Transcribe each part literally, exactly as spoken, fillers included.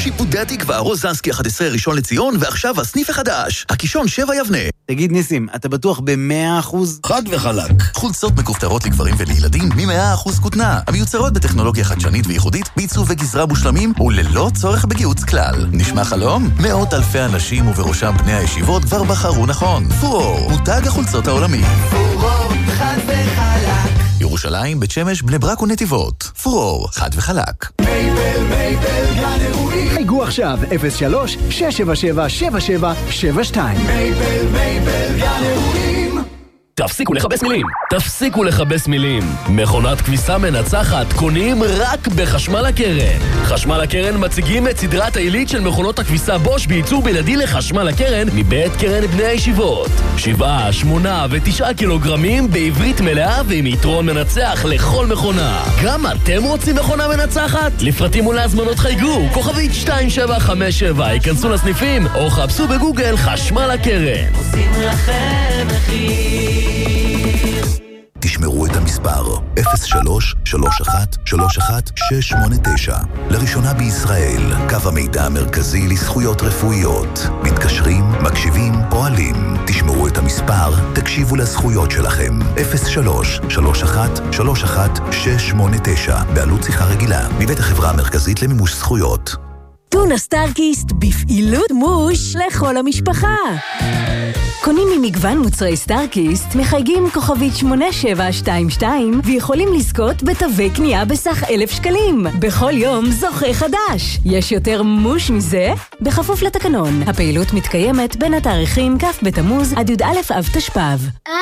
שיפודי התקווה, רוזנסקי אחת עשרה ראשון לציון, ועכשיו הסניף החדש, הקישון שבע יבנה. תגיד ניסים, אתה בטוח ב-מאה אחוז? חד וחלק. חולצות מכופתרות לגברים ולילדים מ-מאה אחוז כותנה, המיוצרות בטכנולוגיה חדשנית וייחודית, בעיצוב וגזרה מושלמים, וללא צורך בגיוץ כלל. נשמע חלום? מאות אלפי אנשים ובראשם בני הישיבות כבר בחרו נכון. פורור, מותג החולצות העולמי. פורור, חד וחלק. ירושלים, בית שמש, בני ברק ונתיבות. פורור, חד וחלק. מייבל, מייבל, גן אירועים. חייגו עכשיו אפס שלוש שש שבע שבע שבע שבע שבע שתיים. מייבל, מייבל, גן אירועים. תפסיקו לחבש מילים, תפסיקו לחבש מילים. מכונת כביסה מנצחת קונים רק בחשמל הקרן. חשמל הקרן מציגים את סדרת העילית של מכונות הכביסה בוש בייצור בלעדי לחשמל הקרן מבית קרן בני הישיבות. שבעה, שמונה ותשעה קילוגרמים בעברית מלאה ועם יתרון מנצח לכל מכונה. גם אתם רוצים מכונה מנצחת? לפרטים ולהזמנות חייגו, כוכבית שתיים שבע חמש שבע, היכנסו לסניפים או חפשו בגוגל חשמל הקרן. עושים לכם מחיר. תשמרו את המספר אפס שלוש שלוש אחת שלוש אחת שש שמונה תשע. לראשונה בישראל, קו המידע המרכזי לזכויות רפואיות. מתקשרים, מקשיבים, פועלים. תשמרו את המספר, תקשיבו לזכויות שלכם. אפס שלוש שלוש אחת שלוש אחת שש שמונה תשע. בעלות שיחה רגילה, מבית החברה המרכזית למימוש זכויות. טונה סטארקיסט בפעילות מוש לכל המשפחה. קונים ממגוון מוצרי סטארקיסט, מחייגים כוכבית שמונה שבע שתיים שתיים ויכולים לזכות בתווי קנייה בסך אלף שקלים. בכל יום זוכה חדש. יש יותר מוש מזה? בכפוף לתקנון. הפעילות מתקיימת בין התאריכים כ' בתמוז עד י' א' אב תשפ"ב.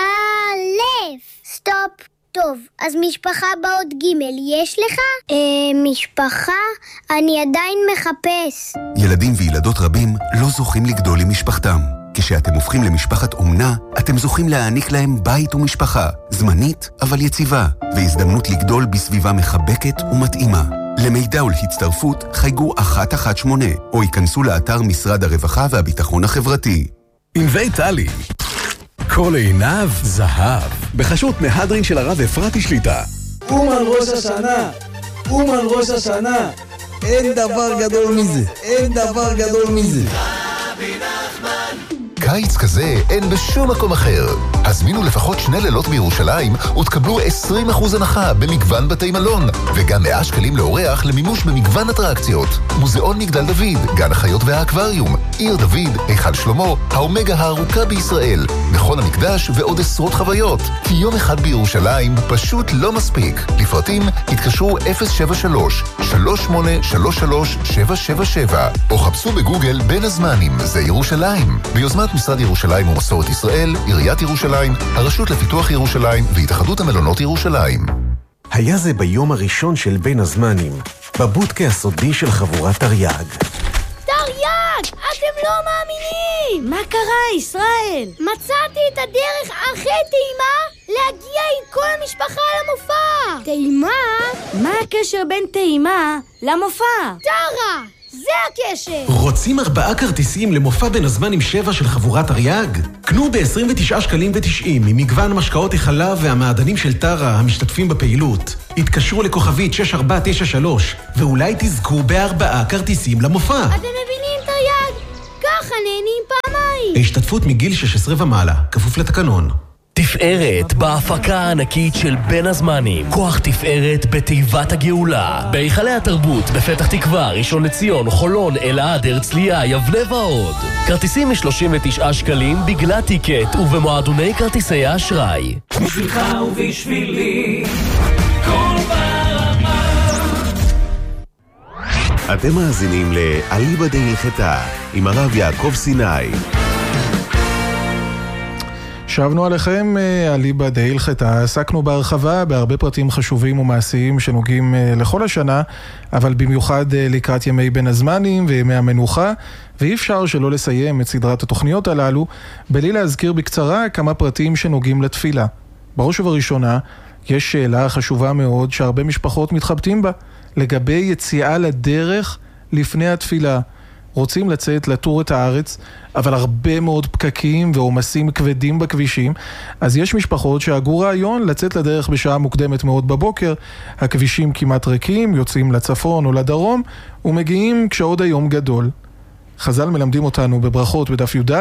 א', סטופ. טוב, אז משפחה באות ג' יש לך? אה, משפחה? אני עדיין מחפש. ילדים וילדות רבים לא זוכים לגדול עם משפחתם. כשאתם הופכים למשפחת אומנה, אתם זוכים להעניק להם בית ומשפחה, זמנית אבל יציבה, והזדמנות לגדול בסביבה מחבקת ומתאימה. למידע ולהצטרפות חייגו אחת אחת שמונה, או ייכנסו לאתר משרד הרווחה והביטחון החברתי. ענבי טלי, כל עיניו זהב, בחשות מהדרין של הרב אפרתי שליטה. אומן ראש השנה, אומן ראש השנה, אין דבר גדול מזה, אין דבר גדול מזה. קיץ כזה אין בשום מקום אחר. הזמינו לפחות שני לילות בירושלים ותקבלו עשרים אחוז הנחה במגוון בתי מלון, וגם מאה שקלים לאורח למימוש במגוון אטרקציות. מוזיאון מגדל דוד, גן החיות והאקווריום, עיר דוד, היכל שלמה, האומגה הארוכה בישראל, מכון המקדש ועוד עשרות חוויות. כי יום אחד בירושלים פשוט לא מספיק. לפרטים התקשרו אפס שבע שלוש שלוש שמונה שלוש שלוש שבע שבע שבע או חפשו בגוגל בין הזמנים זה ירושלים, ביוזמת משרד ירושלים ומסורת ישראל, עיריית ירושלים, הרשות לפיתוח ירושלים והתאחדות המלונות ירושלים. היה זה ביום הראשון של בין הזמנים, בבודקה הסודי של חבורת תרי"ג. תרי"ג! אתם לא מאמינים! מה קרה, ישראל? מצאתי את הדרך הכי טעימה להגיע עם כל המשפחה למופע! טעימה? מה הקשר בין טעימה למופע? טרה! זה הקשר! רוצים ארבעה כרטיסים למופע בין הזמן עם שבע של חבורת תרי"ג? קנו ב-עשרים ותשעה שקלים ותשעים ממגוון משקאות החלב והמעדנים של טרה המשתתפים בפעילות. התקשרו לכוכבית שש ארבע תשע שלוש ואולי תזכו בארבעה כרטיסים למופע. אתם מבינים תרי"ג? ככה נהנים פעמיים. השתתפות מגיל שש עשרה ומעלה, כפוף לתקנון. תפארת בהפקה הענקית של בין הזמנים. כוח תפארת בתיבת הגאולה, בהיכלי התרבות בפתח תקווה, ראשון לציון, חולון, אלעד, הרצליה, יבנה ועוד. כרטיסים מ-שלושים ותשעה שקלים בגלל טיקט ובמועדוני כרטיסי האשראי. בשבילך ובשבילי כל ברמה. אתם מאזינים לאליבא דהלכתה עם הרב יעקב סיני. שבנו עליכם, אליבא דהלכתה, עסקנו בהרחבה בהרבה פרטים חשובים ומעשיים שנוגעים לכל השנה, אבל במיוחד לקראת ימי בין הזמנים וימי המנוחה, ואי אפשר שלא לסיים את סדרת התוכניות הללו, בלי להזכיר בקצרה כמה פרטים שנוגעים לתפילה. בראש ובראשונה, יש שאלה חשובה מאוד שהרבה משפחות מתחבטים בה, לגבי יציאה לדרך לפני התפילה. רוצים לצאת לטור את הארץ, אבל הרבה מאוד פקקים ועומסים כבדים בכבישים, אז יש משפחות שהגו רעיון לצאת לדרך בשעה מוקדמת מאוד בבוקר, הכבישים כמעט ריקים, יוצאים לצפון או לדרום, ומגיעים כשעוד היום גדול. חז"ל מלמדים אותנו בברכות בדף י"ד,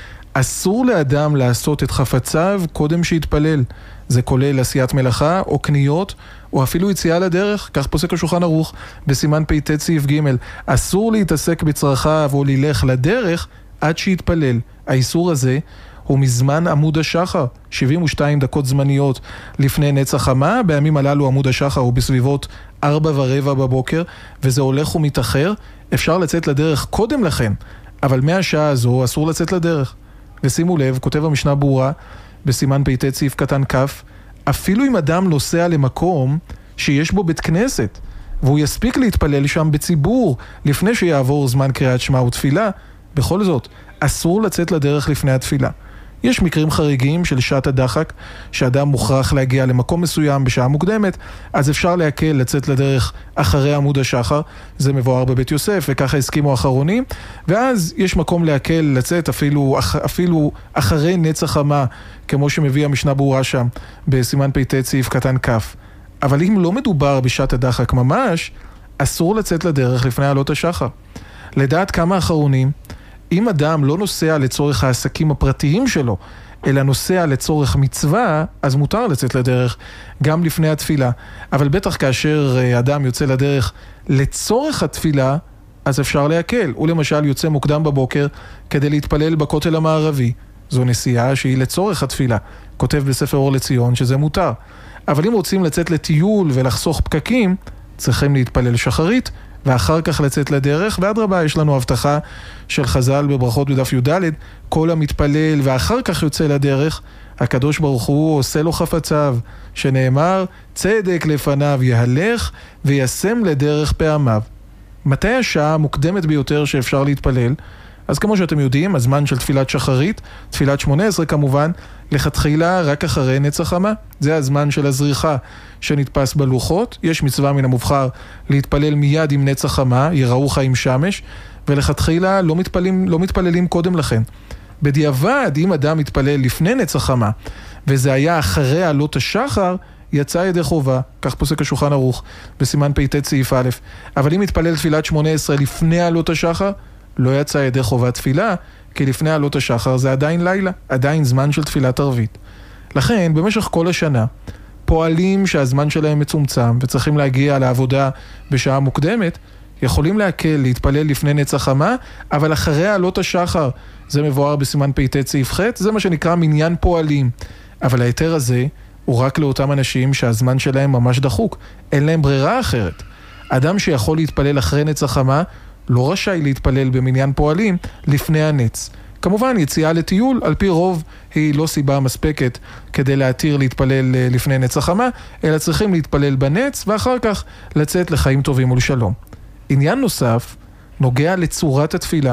אסור לאדם לעשות את חפציו קודם שיתפלל. זה כולל עשיית מלאכה או קניות או אפילו יציאה לדרך, כך פוסק השולחן ערוך בסימן פ"ט סעיף ג'. אסור להתעסק בצרכיו או ללך לדרך עד שיתפלל. האיסור הזה הוא מזמן עמוד השחר, שבעים ושתיים דקות זמניות לפני נץ החמה. בימים הללו עמוד השחר הוא בסביבות ארבע ורבע בבוקר, וזה הולך ומתאחר. אפשר לצאת לדרך קודם לכן, אבל מהשעה הזו אסור לצאת לדרך. ושימו לב, כותב המשנה ברורה בסימן פ"ט סעיף קטן כ', אפילו אם אדם נוסע למקום שיש בו בית כנסת, והוא יספיק להתפלל שם בציבור לפני שיעבור זמן קריאת שמע ותפילה, בכל זאת, אסור לצאת לדרך לפני התפילה. יש מקרים חריגים של שעת הדחק, שאדם מוכרח להגיע למקום מסוים בשעה מוקדמת, אז אפשר להקל לצאת לדרך אחרי עמוד השחר, זה מבואר בבית יוסף, וככה הסכימו האחרונים, ואז יש מקום להקל לצאת אפילו, אפילו אחרי נץ החמה, כמו שמביא המשנה ברורה שם, בסימן פ"ט סעיף קטן כ'. אבל אם לא מדובר בשעת הדחק ממש, אסור לצאת לדרך לפני עלות השחר. לדעת כמה אחרונים, אם אדם לא נוסע לצורך העסקים הפרטיים שלו, אלא נוסע לצורך מצווה, אז מותר לצאת לדרך גם לפני התפילה. אבל בטח כאשר אדם יוצא לדרך לצורך התפילה, אז אפשר להקל. הוא למשל יוצא מוקדם בבוקר כדי להתפלל בכותל המערבי. זו נסיעה שהיא לצורך התפילה. כותב בספר אור לציון שזה מותר. אבל אם רוצים לצאת לטיול ולחסוך פקקים, צריכים להתפלל שחרית, ואחר כך לצאת לדרך, ועד רבה יש לנו הבטחה של חז"ל בברכות בדף י"ד, כל המתפלל ואחר כך יוצא לדרך, הקדוש ברוך הוא עושה לו חפציו, שנאמר, צדק לפניו יהלך וישם לדרך פעמיו. מתי השעה המוקדמת ביותר שאפשר להתפלל? אז כמו שאתם יודעים, הזמן של תפילת שחרית, תפילת שמונה עשרה כמובן, לכתחילה רק אחרי נץ החמה. זה הזמן של הזריחה שנתפס בלוחות. יש מצווה מן המובחר להתפלל מיד עם נץ החמה, יראוך עם שמש, ולכתחילה לא מתפללים, לא מתפללים קודם לכן. בדיעבד, אם אדם מתפלל לפני נץ החמה, וזה היה אחרי עלות השחר, יצא ידי חובה, כך פוסק השולחן ערוך בסימן פ"ט סעיף א'. אבל אם מתפלל תפילת שמונה עשרה לפני עלות השחר, לא יצא ידי חובת תפילה, כי לפני עלות השחר זה עדיין לילה, עדיין זמן של תפילת ערבית. לכן, במשך כל השנה, פועלים שהזמן שלהם מצומצם וצריכים להגיע לעבודה בשעה מוקדמת, יכולים להקל, להתפלל לפני נץ החמה, אבל אחרי עלות השחר, זה מבואר בסימן פ"ט סעיף ח', זה מה שנקרא מניין פועלים. אבל היתר הזה הוא רק לאותם אנשים שהזמן שלהם ממש דחוק, אין להם ברירה אחרת. אדם שיכול להתפלל אחרי נץ החמה, לא רשאי להתפלל במניין פועלים לפני הנץ. כמובן, יציאה לטיול, על פי רוב, היא לא סיבה מספקת כדי להתיר להתפלל לפני נץ החמה, אלא צריכים להתפלל בנץ, ואחר כך לצאת לחיים טובים ולשלום. עניין נוסף נוגע לצורת התפילה.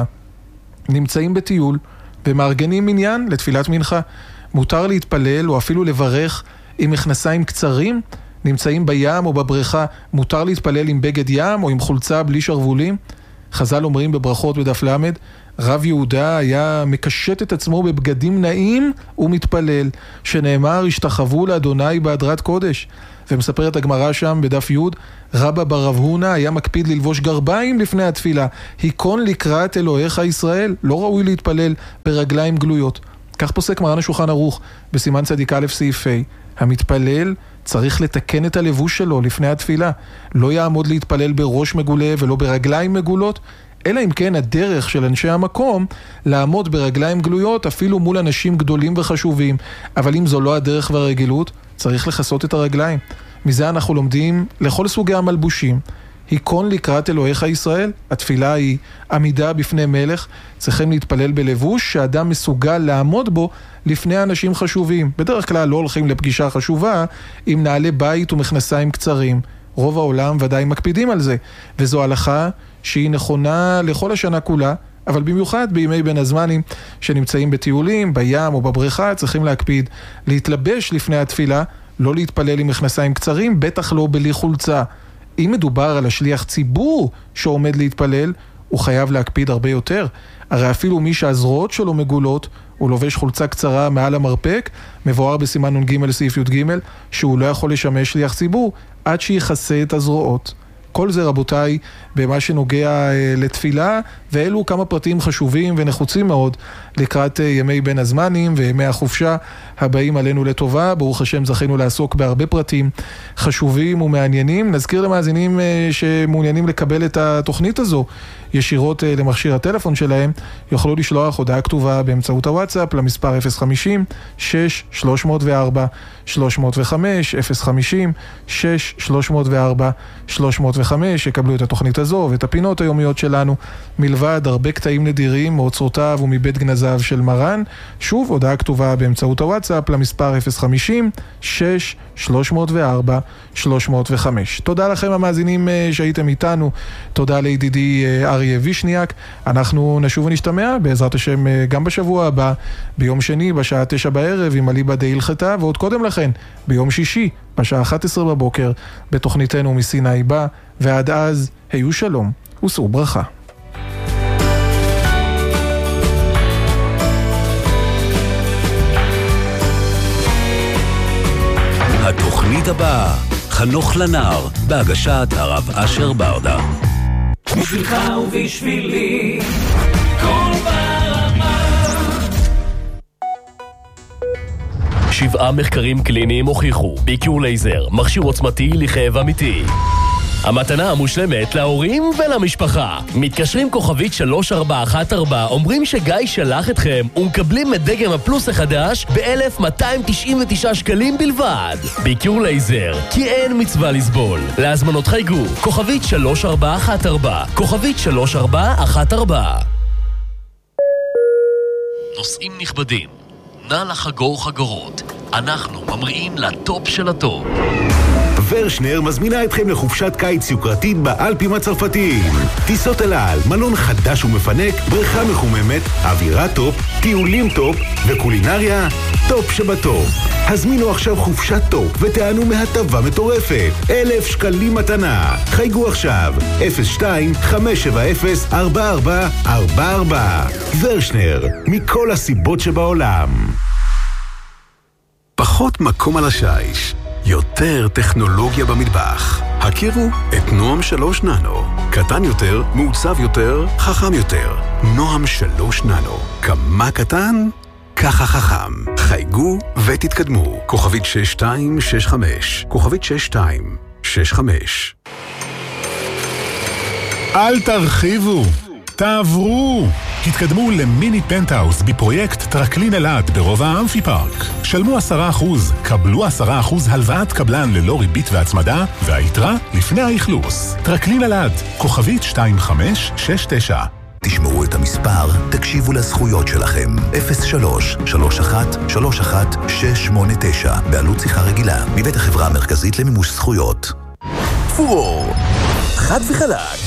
נמצאים בטיול ומארגנים מניין לתפילת מנחה. מותר להתפלל או אפילו לברך עם מכנסיים קצרים, נמצאים בים או בבריכה, מותר להתפלל עם בגד ים או עם חולצה בלי שרבולים. חז"ל אומרים בברכות בדף למד, רב יהודה היה מקשט את עצמו בבגדים נעים ומתפלל, שנאמר השתחוו לאדוני בהדרת קודש. ומספרת הגמרא שם בדף י', רבא בר רב הונא היה מקפיד ללבוש גרביים לפני התפילה, היכון לקראת אלוהיך ישראל, לא ראוי להתפלל ברגליים גלויות. כך פוסק מרן השולחן ערוך בסימן צדיק א' סעיף ה', המתפלל צריך לתקן את הלבוש שלו לפני התפילה, לא יעמוד להתפלל בראש מגולה ולא ברגליים מגולות, אלא אם כן הדרך של אנשי המקום לעמוד ברגליים גלויות אפילו מול אנשים גדולים וחשובים, אבל אם זו לא הדרך והרגילות, צריך לחסות את הרגליים. מזה אנחנו לומדים לכל סוגי המלבושים. היכון לקראת אלוהיך ישראל, התפילה היא עמידה בפני מלך, צריכים להתפלל בלבוש שאדם מסוגל לעמוד בו לפני אנשים חשובים. בדרך כלל לא הולכים לפגישה חשובה עם נעלי בית ומכנסיים קצרים. רוב העולם ודאי מקפידים על זה, וזו הלכה שהיא נכונה לכל השנה כולה, אבל במיוחד בימי בין הזמנים שנמצאים בטיולים, בים או בבריכה, צריכים להקפיד להתלבש לפני התפילה, לא להתפלל עם מכנסיים קצרים, בטח לא בלי חולצה. אם מדובר על השליח ציבור שעומד להתפלל, הוא חייב להקפיד הרבה יותר. הרי אפילו מי שהזרועות שלו מגולות, הוא לובש חולצה קצרה מעל המרפק, מבואר בסימן נ"ג סעיף י"ג, שהוא לא יכול לשמש שליח ציבור עד שיחסה את הזרועות. כל זה רבותיי במה שנוגע אה, לתפילה, ואלו כמה פרטים חשובים ונחוצים מאוד לקראת אה, ימי בין הזמנים וימי החופשה הבאים עלינו לטובה. ברוך השם זכינו לעסוק בהרבה פרטים חשובים ומעניינים. נזכיר למאזינים אה, שמעוניינים לקבל את התוכנית הזו ישירות אה, למכשיר הטלפון שלהם, יוכלו לשלוח הודעה כתובה באמצעות הוואטסאפ למספר אפס חמישים שש שלוש מאות וארבע שלוש מאות וחמש, אפס חמישים שש שלוש מאות וארבע שלוש מאות וחמש. יקבלו את התוכנית הזו ואת הפינות היומיות שלנו, מלבד הרבה קטעים נדירים מאוצרותיו ומבית גנזיו של מרן. שוב, הודעה כתובה באמצעות הוואטסאפ למספר אפס חמישים שש שלוש מאות וארבע שלוש מאות וחמש. תודה לכם המאזינים שהייתם איתנו, תודה לידידי אריה וישניאק. אנחנו נשוב ונשתמע בעזרת השם גם בשבוע הבא, ביום שני בשעה תשע בערב עם אליבא דהילכתה, ועוד קודם לכן ביום שישי בשעה אחת עשרה בבוקר בתוכניתנו מסיני בא. ועד אז היו שלום וסעו ברכה. התוכנית הבאה, חנוך לנער, בהגשת הרב אשר ברדה. בשבילך ובשבילי, כל ברמה. שבעה מחקרים קליניים הוכיחו, ביקיור לייזר, מכשיר עוצמתי לכאב אמיתי. המתנה המושלמת להורים ולמשפחה. מתקשרים כוכבית שלוש ארבע אחת ארבע, אומרים שגיא שלח אתכם ומקבלים את דגם הפלוס החדש ב-אלף מאתיים תשעים ותשעה שקלים בלבד. ביקיור לייזר, כי אין מצווה לסבול. להזמנות חייגו, כוכבית שלוש ארבע אחת ארבע, כוכבית שלוש ארבע אחת ארבע. נוסעים נכבדים, נא לחגור חגורות. אנחנו ממריאים לטופ של הטופ. ורשנר מזמינה אתכם לחופשת קיץ יוקרתית באלפים הצרפתיים. טיסות אל על, מלון חדש ומפנק, בריכה מחוממת, אווירה טופ, טיולים טופ וקולינריה טופ שבטופ. הזמינו עכשיו חופשת טופ ותענו מהטבה מטורפת. אלף שקלים מתנה. חייגו עכשיו אפס שתיים חמש שבע אפס ארבע ארבע ארבע ארבע. ורשנר, מכל הסיבות שבעולם. פחות מקום על השיש, יותר טכנולוגיה במטבח. הכירו את נועם שלוש ננו. קטן יותר, מעוצב יותר, חכם יותר. נועם שלוש ננו. כמה קטן? ככה חכם. חייגו ותתקדמו. כוכבית שש שתיים שש חמש. כוכבית שש שתיים שש חמש. אל תרחיבו, תעברו. התקדמו למיני פנטהאוס בפרויקט טרקלין אלעד ברובע האמפי פארק. שלמו עשרה אחוז, קבלו עשרה אחוז הלוואת קבלן ללא ריבית והצמדה, והיתרה לפני האכלוס. טרקלין אלעד, כוכבית שתיים חמש שש תשע. תשמעו את המספר, תקשיבו לזכויות שלכם. אפס שלוש שלוש אחת שלוש אחת שש שמונה תשע, בעלות שיחה רגילה, מבית החברה המרכזית למימוש זכויות. פורור, חד וחלק.